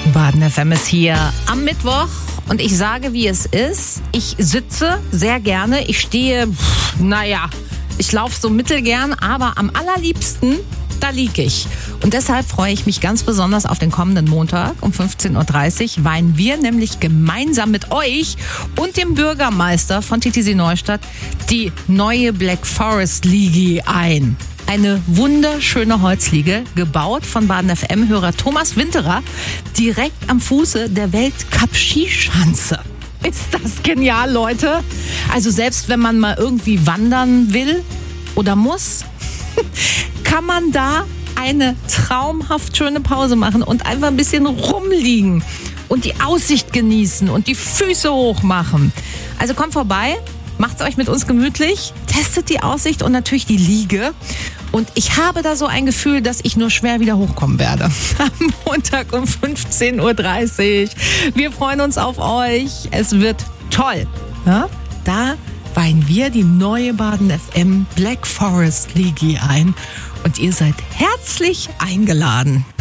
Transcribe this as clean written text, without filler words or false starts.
Baden FM ist hier am Mittwoch und ich sage, wie es ist. Ich sitze sehr gerne, ich stehe, ich laufe so mittelgern, aber am allerliebsten, da liege ich. Und deshalb freue ich mich ganz besonders auf den kommenden Montag um 15.30 Uhr, weihen wir nämlich gemeinsam mit euch und dem Bürgermeister von TTC Neustadt die neue Black Forest Liege ein. Eine wunderschöne Holzliege, gebaut von Baden FM-Hörer Thomas Winterer, direkt am Fuße der Weltcup-Skischanze. Ist das genial, Leute? Also selbst wenn man mal irgendwie wandern will oder muss, kann man da eine traumhaft schöne Pause machen und einfach ein bisschen rumliegen und die Aussicht genießen und die Füße hoch machen. Also kommt vorbei, macht's euch mit uns gemütlich, testet die Aussicht und natürlich die Liege. Und ich habe da so ein Gefühl, dass ich nur schwer wieder hochkommen werde. Am Montag um 15.30 Uhr. Wir freuen uns auf euch. Es wird toll. Ja? Da weihen wir die neue Baden FM Black Forest Ligue ein. Und ihr seid herzlich eingeladen.